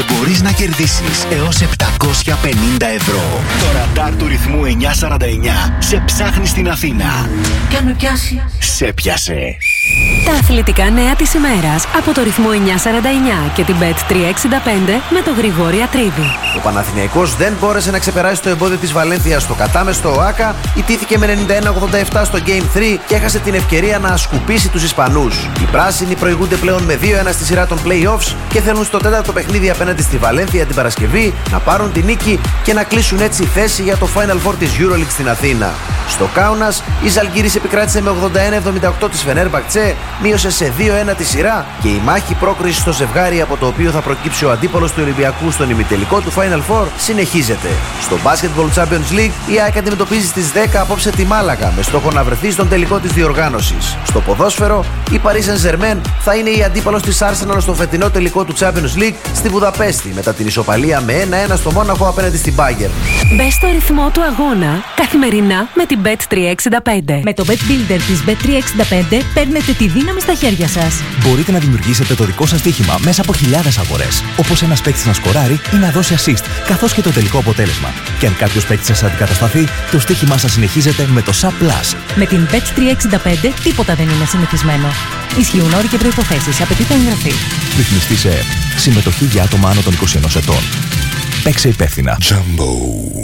μπορείς να κερδίσεις έως 750 ευρώ. Το ραντάρ του ρυθμού 949 σε ψάχνει στην Αθήνα. Και αν με πιάσει. Σε πιάσε. Τα αθλητικά νέα της ημέρας από το ρυθμό 949 και την Bet365 με τον Γρηγόρη Ατρίδη. Ο Παναθηναϊκός δεν μπόρεσε να ξεπεράσει το εμπόδιο της Βαλένθιας στο κατάμεστο ΟΑΚΑ, ιτήθηκε με 91-87 στο Game 3 και έχασε την ευκαιρία να σκουπίσει τους Ισπανούς. Οι πράσινοι προηγούνται πλέον με 2-1 στη σειρά των play-offs και θέλουν στο τέταρτο παιχνίδι απέναντι στη Βαλένθια την Παρασκευή να πάρουν την νίκη και να κλείσουν έτσι θέση για το Final Four της EuroLeague στην Αθήνα. Στο Κάουνας, η Ζαλγκίρις επικράτησε με 81-78 της Φενέρμπαχτσε, μείωσε σε 2-1 τη σειρά και η μάχη πρόκρισης στο ζευγάρι από το οποίο θα προκύψει ο αντίπαλος του Ολυμπιακού στον ημιτελικό του Final Four συνεχίζεται. Στο Basketball Champions League, η ΑΕΚ αντιμετωπίζει στις 10 απόψε τη Μάλαγα με στόχο να βρεθεί στον τελικό της διοργάνωσης. Στο ποδόσφαιρο, η Paris Saint-Germain θα είναι η αντίπαλος της Arsenal στο φετινό τελικό του Champions League στη Βουδαπέστη μετά την ισοπαλία με 1-1 στο Μόναχο απέναντι στην Bayern. Μπες στο ρυθμό του αγώνα καθημερινά με την Bet365. Με το Bet Builder της Bet365 παίρνετε τη δύναμη στα χέρια σας. Μπορείτε να δημιουργήσετε το δικό σας στοίχημα μέσα από χιλιάδες αγορές. Όπως ένας παίκτης να σκοράρει ή να δώσει assist, καθώς και το τελικό αποτέλεσμα. Και αν κάποιος παίκτης σας αντικατασταθεί, το στοίχημά σας συνεχίζεται με το SAP Plus. Με την Bet365 τίποτα δεν είναι συνηθισμένο. Ισχύουν όροι και προϋποθέσεις. Απαιτείται εγγραφή. Ρυθμιστή σε ΕΕΠ. Συμμετοχή για άτομα άνω των 21 ετών. Παίξε υπεύθυνα. Jumbo.